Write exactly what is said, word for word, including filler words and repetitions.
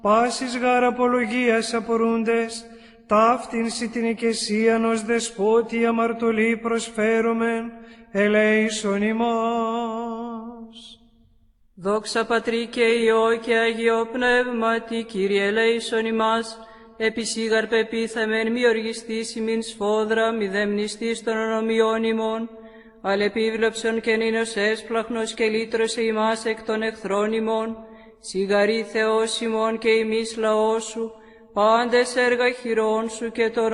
Πάσης γάρ απολογίας απορούντες, ταύτην σοι την οικεσίαν ως δεσπότη αμαρτωλή προσφέρομεν, ελέησον ημάς. Δόξα Πατρί και Υιό και Αγίο Πνεύματι, Κύριε ελέησον ημάς, επισήγαρ πεπίθαμεν μη οργιστής ημίν σφόδρα, μη δεμνιστής των ονομιών ημών, αλλά επίβλεψον και νήνος έσπλαχνος και λύτρωσε ημάς εκ των εχθρών ημών, σιγαρή Θεός ημών και ημείς λαός σου, πάντες έργα χειρών σου και το